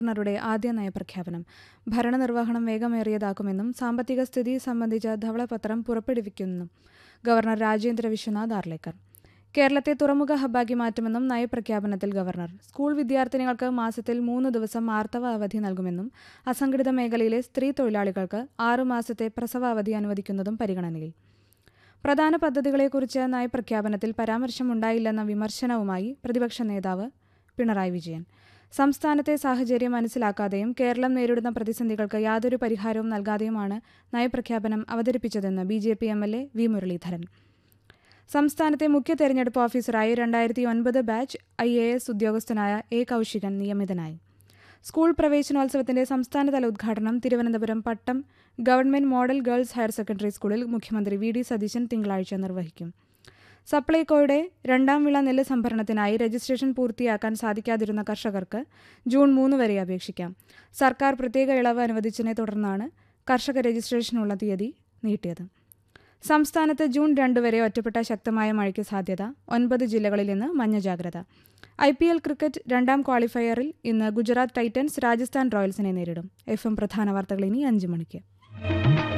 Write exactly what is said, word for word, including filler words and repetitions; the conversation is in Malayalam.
ഗവർണറുടെ ആദ്യ നയപ്രഖ്യാപനം. ഭരണനിർവഹണം വേഗമേറിയതാക്കുമെന്നും സാമ്പത്തിക സ്ഥിതി സംബന്ധിച്ച ധവളപത്രം പുറപ്പെടുവിക്കുമെന്നും ഗവർണർ രാജേന്ദ്ര വിശ്വനാഥ് ആർലേക്കർ. കേരളത്തെ തുറമുഖ ഹബ്ബാക്കി മാറ്റുമെന്നും നയപ്രഖ്യാപനത്തിൽ ഗവർണർ. സ്കൂൾ വിദ്യാർത്ഥിനികൾക്ക് മാസത്തിൽ മൂന്ന് ദിവസം ആർത്തവ അവധി നൽകുമെന്നും അസംഘടിത മേഖലയിലെ സ്ത്രീ തൊഴിലാളികൾക്ക് ആറുമാസത്തെ പ്രസവ അവധി അനുവദിക്കുന്നതും പരിഗണനയിൽ. പ്രധാന പദ്ധതികളെക്കുറിച്ച് നയപ്രഖ്യാപനത്തിൽ പരാമർശമുണ്ടായില്ലെന്ന വിമർശനവുമായി പ്രതിപക്ഷ നേതാവ് പിണറായി വിജയൻ. സംസ്ഥാനത്തെ സാഹചര്യം മനസ്സിലാക്കാതെയും കേരളം നേരിടുന്ന പ്രതിസന്ധികൾക്ക് യാതൊരു പരിഹാരവും നൽകാതെയുമാണ് നയപ്രഖ്യാപനം അവതരിപ്പിച്ചതെന്ന് B J P M L A V Muraleedharan. സംസ്ഥാനത്തെ മുഖ്യ തെരഞ്ഞെടുപ്പ് ഓഫീസറായി രണ്ടായിരത്തി ഒൻപത് ബാച്ച് ഐ എ എസ് ഉദ്യോഗസ്ഥനായ എ കൗശികൻ നിയമിതനായി. സ്കൂൾ പ്രവേശനോത്സവത്തിന്റെ സംസ്ഥാനതല ഉദ്ഘാടനം തിരുവനന്തപുരം പട്ടം government model girls higher secondary സ്കൂളിൽ മുഖ്യമന്ത്രി വി ഡി സതീശൻ തിങ്കളാഴ്ച നിർവഹിക്കും. സപ്ലൈകോയുടെ രണ്ടാം വിള നെല്ല് സംഭരണത്തിനായി രജിസ്ട്രേഷൻ പൂർത്തിയാക്കാൻ സാധിക്കാതിരുന്ന കർഷകർക്ക് ജൂൺ മൂന്ന് വരെ അപേക്ഷിക്കാം. സർക്കാർ പ്രത്യേക ഇളവ് അനുവദിച്ചതിനെ തുടർന്നാണ് കർഷക രജിസ്ട്രേഷനുള്ള തീയതി നീട്ടിയത്. സംസ്ഥാനത്ത് ജൂൺ രണ്ട് വരെ ഒറ്റപ്പെട്ട ശക്തമായ മഴയ്ക്ക് സാധ്യത. ഒൻപത് ജില്ലകളിൽ ഇന്ന് മഞ്ഞ ജാഗ്രത. ഐ പി എൽ ക്രിക്കറ്റ് രണ്ടാം ക്വാളിഫയറിൽ ഇന്ന് ഗുജറാത്ത് ടൈറ്റൻസ് രാജസ്ഥാൻ റോയൽസിനെ നേരിടും. എഫ് എം പ്രധാന വാർത്തകൾ ഇനി അഞ്ച് മണിക്ക്.